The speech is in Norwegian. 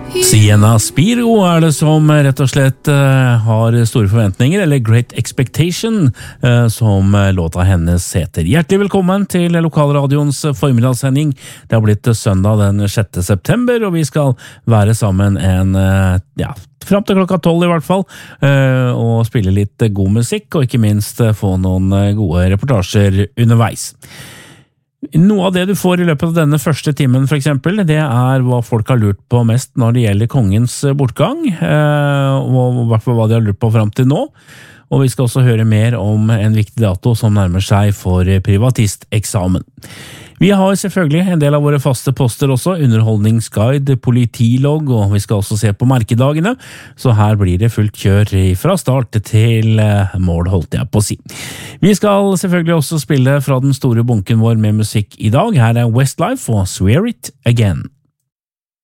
Sienna Spiro det som rett og slett har store forventninger, eller Great Expectation, som låta hennes heter. Hjertelig velkommen til Lokalradioens formidagssending. Det har blitt søndag den 6. september, og vi skal være sammen frem til klokka 12 i hvert fall, og spille litt god musikk, og ikke minst få noen gode reportasjer underveis. Noe av det du får i løpet av denne første timen for eksempel, det hva folk har lurt på mest når det gjelder kongens bortgang, og i hvert fall hva de har lurt på frem til nå. Og vi skal også høre mer om en viktig dato som nærmer seg for privatisteksamen. Vi har selvfølgelig en del av våre faste poster også, underholdningsguide, politilogg, og vi skal også se på merkedagene, så her blir det fullt kjør fra start til mål, holdt jeg på å si. Vi skal selvfølgelig også spille fra den store bunken vår med musikk i dag. Her Westlife og Swear It Again.